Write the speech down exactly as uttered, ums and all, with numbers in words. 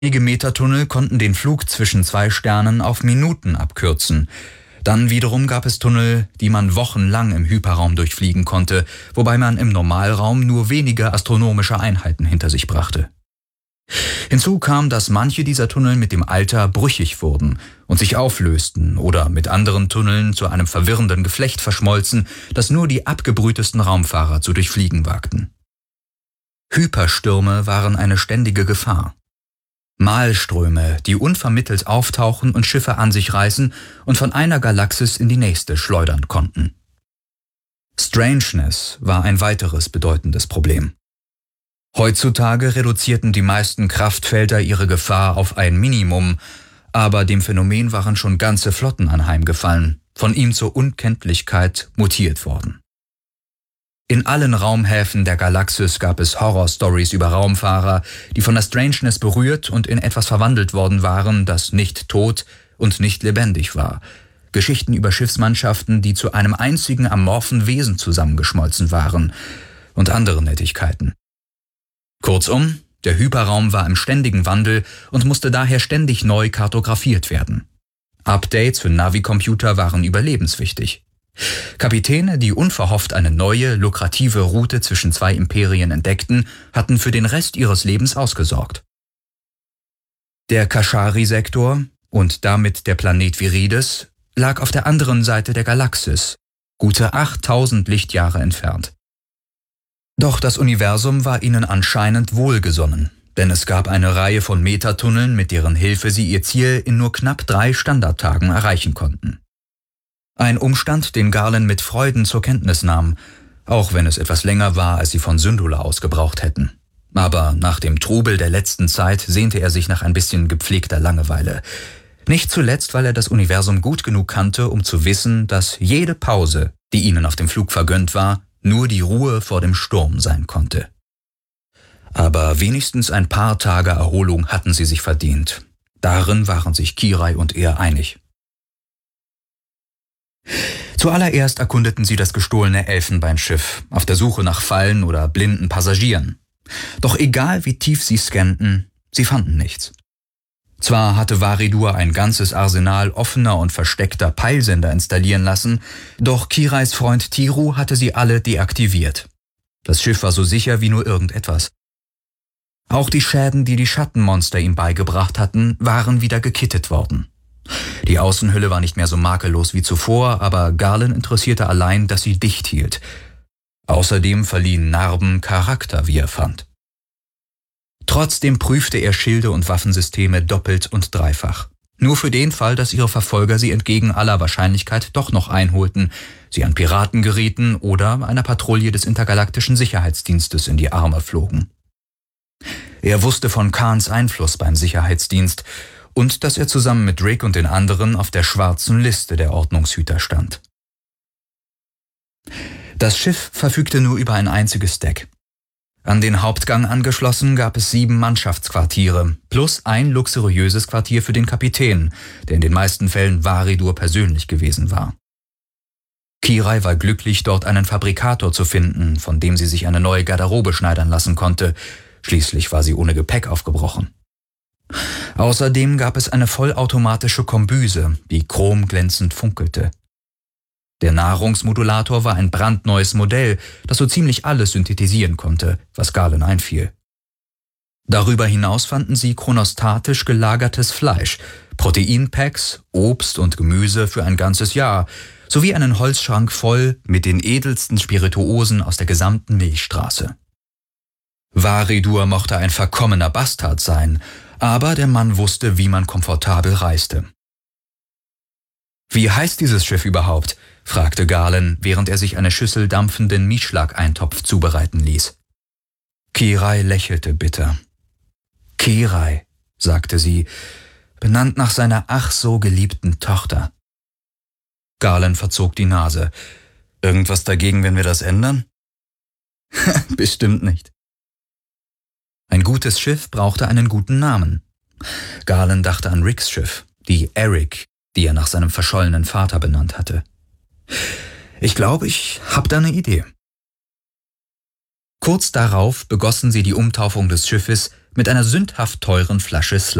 Einige Metertunnel konnten den Flug zwischen zwei Sternen auf Minuten abkürzen. Dann wiederum gab es Tunnel, die man wochenlang im Hyperraum durchfliegen konnte, wobei man im Normalraum nur wenige astronomische Einheiten hinter sich brachte. Hinzu kam, dass manche dieser Tunnel mit dem Alter brüchig wurden und sich auflösten oder mit anderen Tunneln zu einem verwirrenden Geflecht verschmolzen, das nur die abgebrühtesten Raumfahrer zu durchfliegen wagten. Hyperstürme waren eine ständige Gefahr. Malströme, die unvermittelt auftauchen und Schiffe an sich reißen und von einer Galaxis in die nächste schleudern konnten. Strangeness war ein weiteres bedeutendes Problem. Heutzutage reduzierten die meisten Kraftfelder ihre Gefahr auf ein Minimum, aber dem Phänomen waren schon ganze Flotten anheimgefallen, von ihm zur Unkenntlichkeit mutiert worden. In allen Raumhäfen der Galaxis gab es Horrorstories über Raumfahrer, die von der Strangeness berührt und in etwas verwandelt worden waren, das nicht tot und nicht lebendig war. Geschichten über Schiffsmannschaften, die zu einem einzigen amorphen Wesen zusammengeschmolzen waren und andere Nettigkeiten. Kurzum, der Hyperraum war im ständigen Wandel und musste daher ständig neu kartografiert werden. Updates für Navi-Computer waren überlebenswichtig. Kapitäne, die unverhofft eine neue, lukrative Route zwischen zwei Imperien entdeckten, hatten für den Rest ihres Lebens ausgesorgt. Der Kashari-Sektor und damit der Planet Virides lag auf der anderen Seite der Galaxis, gute achttausend Lichtjahre entfernt. Doch das Universum war ihnen anscheinend wohlgesonnen, denn es gab eine Reihe von Metatunneln, mit deren Hilfe sie ihr Ziel in nur knapp drei Standardtagen erreichen konnten. Ein Umstand, den Garland mit Freuden zur Kenntnis nahm, auch wenn es etwas länger war, als sie von Syndulla aus gebraucht hätten. Aber nach dem Trubel der letzten Zeit sehnte er sich nach ein bisschen gepflegter Langeweile. Nicht zuletzt, weil er das Universum gut genug kannte, um zu wissen, dass jede Pause, die ihnen auf dem Flug vergönnt war, nur die Ruhe vor dem Sturm sein konnte. Aber wenigstens ein paar Tage Erholung hatten sie sich verdient. Darin waren sich Kirai und er einig. Zuallererst erkundeten sie das gestohlene Elfenbeinschiff, auf der Suche nach Fallen oder blinden Passagieren. Doch egal wie tief sie scannten, sie fanden nichts. Zwar hatte Varidur ein ganzes Arsenal offener und versteckter Peilsender installieren lassen, doch Kirais Freund Tiru hatte sie alle deaktiviert. Das Schiff war so sicher wie nur irgendetwas. Auch die Schäden, die die Schattenmonster ihm beigebracht hatten, waren wieder gekittet worden. Die Außenhülle war nicht mehr so makellos wie zuvor, aber Garland interessierte allein, dass sie dicht hielt. Außerdem verliehen Narben Charakter, wie er fand. Trotzdem prüfte er Schilde und Waffensysteme doppelt und dreifach. Nur für den Fall, dass ihre Verfolger sie entgegen aller Wahrscheinlichkeit doch noch einholten, sie an Piraten gerieten oder einer Patrouille des Intergalaktischen Sicherheitsdienstes in die Arme flogen. Er wusste von Khans Einfluss beim Sicherheitsdienst und dass er zusammen mit Rick und den anderen auf der schwarzen Liste der Ordnungshüter stand. Das Schiff verfügte nur über ein einziges Deck. An den Hauptgang angeschlossen gab es sieben Mannschaftsquartiere, plus ein luxuriöses Quartier für den Kapitän, der in den meisten Fällen Varidur persönlich gewesen war. Kirai war glücklich, dort einen Fabrikator zu finden, von dem sie sich eine neue Garderobe schneidern lassen konnte. Schließlich war sie ohne Gepäck aufgebrochen. Außerdem gab es eine vollautomatische Kombüse, die chromglänzend funkelte. Der Nahrungsmodulator war ein brandneues Modell, das so ziemlich alles synthetisieren konnte, was Garland einfiel. Darüber hinaus fanden sie chronostatisch gelagertes Fleisch, Proteinpacks, Obst und Gemüse für ein ganzes Jahr, sowie einen Holzschrank voll mit den edelsten Spirituosen aus der gesamten Milchstraße. Varidur mochte ein verkommener Bastard sein, aber der Mann wusste, wie man komfortabel reiste. »Wie heißt dieses Schiff überhaupt?« fragte Garland, während er sich eine Schüssel dampfenden Mischlageintopf zubereiten ließ. Kirai lächelte bitter. »Kirai«, sagte sie, benannt nach seiner ach so geliebten Tochter. Garland verzog die Nase. »Irgendwas dagegen, wenn wir das ändern?« »Bestimmt nicht.« Ein gutes Schiff brauchte einen guten Namen. Garland dachte an Ricks Schiff, die Eric, die er nach seinem verschollenen Vater benannt hatte. »Ich glaube, ich hab da eine Idee.« Kurz darauf begossen sie die Umtaufung des Schiffes mit einer sündhaft teuren Flasche